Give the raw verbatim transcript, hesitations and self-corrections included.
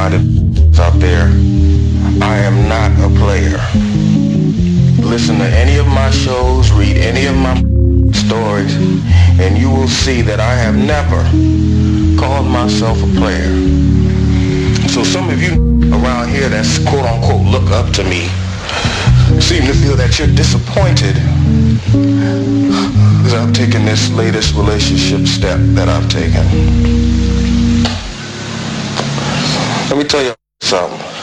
double-minded out there, I am not a player. Listen to any of my shows, read any of my stories, and you will see that I have never called myself a player. So some of you around here that's quote-unquote look up to me seem to feel that you're disappointed because I've taken this latest relationship step that I've taken. Let me tell you something.